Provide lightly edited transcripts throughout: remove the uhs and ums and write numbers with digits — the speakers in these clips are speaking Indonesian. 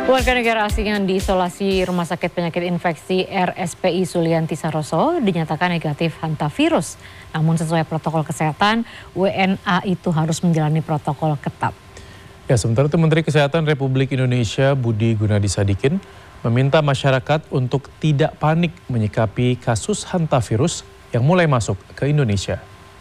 Warga negara asing yang diisolasi Rumah Sakit Penyakit Infeksi RSPI Sulianti Saroso dinyatakan negatif hantavirus. Namun sesuai protokol kesehatan, WNA itu harus menjalani protokol ketat. Ya, sementara itu Menteri Kesehatan Republik Indonesia Budi Gunadi Sadikin meminta masyarakat untuk tidak panik menyikapi kasus hantavirus yang mulai masuk ke Indonesia.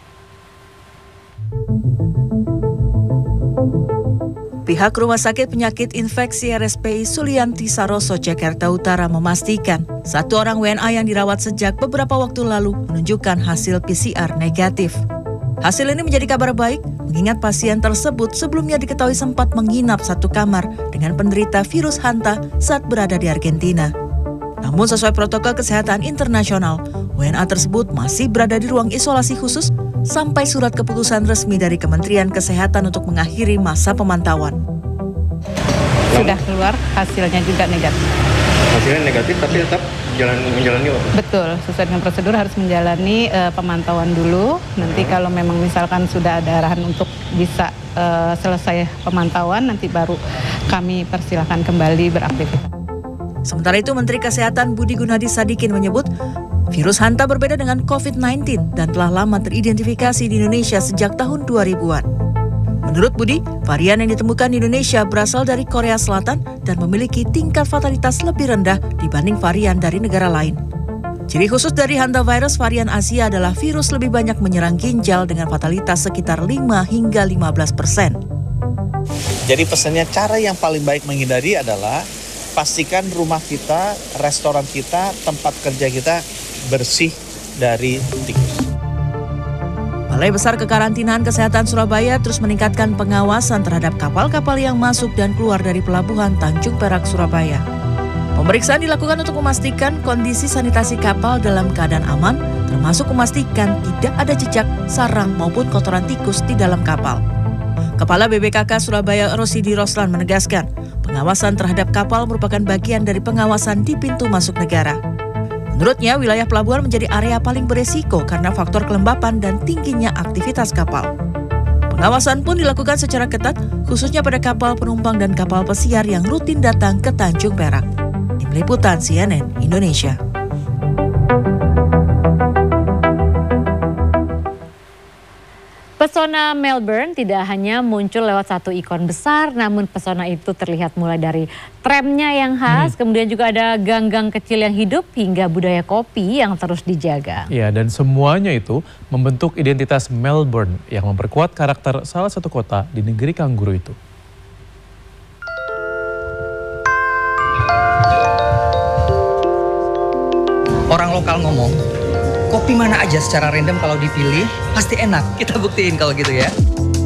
Pihak Rumah Sakit Penyakit Infeksi RSPI Sulianti Saroso, Jakarta Utara memastikan satu orang WNA yang dirawat sejak beberapa waktu lalu menunjukkan hasil PCR negatif. Hasil ini menjadi kabar baik mengingat pasien tersebut sebelumnya diketahui sempat menginap satu kamar dengan penderita virus hanta saat berada di Argentina. Namun sesuai protokol kesehatan internasional, WNA tersebut masih berada di ruang isolasi khusus sampai surat keputusan resmi dari Kementerian Kesehatan untuk mengakhiri masa pemantauan. Sudah keluar, hasilnya juga negatif. Hasilnya negatif tapi tetap menjalani waktu? Betul, sesuai dengan prosedur harus menjalani pemantauan dulu. Nanti kalau memang misalkan sudah ada arahan untuk bisa selesai pemantauan, nanti baru kami persilakan kembali beraktivitas. Sementara itu, Menteri Kesehatan Budi Gunadi Sadikin menyebut virus hanta berbeda dengan COVID-19 dan telah lama teridentifikasi di Indonesia sejak tahun 2000-an. Menurut Budi, varian yang ditemukan di Indonesia berasal dari Korea Selatan dan memiliki tingkat fatalitas lebih rendah dibanding varian dari negara lain. Ciri khusus dari hantavirus varian Asia adalah virus lebih banyak menyerang ginjal dengan fatalitas sekitar 5 hingga 15%. Jadi pesannya, cara yang paling baik menghindari adalah pastikan rumah kita, restoran kita, tempat kerja kita bersih dari tikus. Balai Besar Kekarantinaan Kesehatan Surabaya terus meningkatkan pengawasan terhadap kapal-kapal yang masuk dan keluar dari pelabuhan Tanjung Perak, Surabaya. Pemeriksaan dilakukan untuk memastikan kondisi sanitasi kapal dalam keadaan aman, termasuk memastikan tidak ada jejak, sarang maupun kotoran tikus di dalam kapal. Kepala BBKK Surabaya Rosidi Roslan menegaskan, pengawasan terhadap kapal merupakan bagian dari pengawasan di pintu masuk negara. Menurutnya, wilayah pelabuhan menjadi area paling beresiko karena faktor kelembapan dan tingginya aktivitas kapal. Pengawasan pun dilakukan secara ketat, khususnya pada kapal penumpang dan kapal pesiar yang rutin datang ke Tanjung Perak. Tim Liputan CNN Indonesia. Pesona Melbourne tidak hanya muncul lewat satu ikon besar, namun pesona itu terlihat mulai dari tramnya yang khas, kemudian juga ada gang-gang kecil yang hidup, hingga budaya kopi yang terus dijaga. Ya, dan semuanya itu membentuk identitas Melbourne yang memperkuat karakter salah satu kota di negeri kanguru itu. Orang lokal ngomong, kopi mana aja secara random kalau dipilih pasti enak. Kita buktiin kalau gitu ya.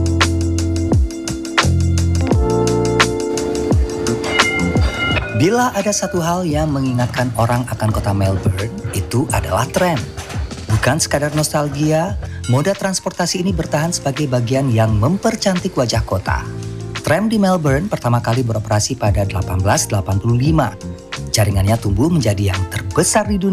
Bila ada satu hal yang mengingatkan orang akan kota Melbourne, itu adalah tram. Bukan sekadar nostalgia, moda transportasi ini bertahan sebagai bagian yang mempercantik wajah kota. Tram di Melbourne pertama kali beroperasi pada 1885. Jaringannya tumbuh menjadi yang terbesar di dunia.